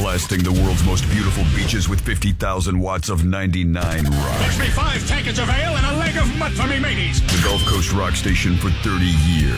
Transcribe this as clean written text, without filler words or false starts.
Blasting the world's most beautiful beaches with 50,000 watts of 99 rock. Fix me 5 tankards of ale and a leg of mud for me mateys. The Gulf Coast rock station for 30 years.